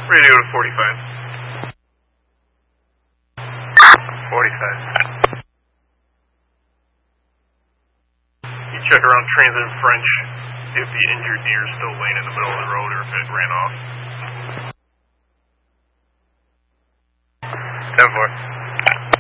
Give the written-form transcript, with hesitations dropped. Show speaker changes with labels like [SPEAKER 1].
[SPEAKER 1] Ready to go to 45. 45. You check around transit and French if the injured deer is still laying in the middle of the road or if it ran off.
[SPEAKER 2] 10-4.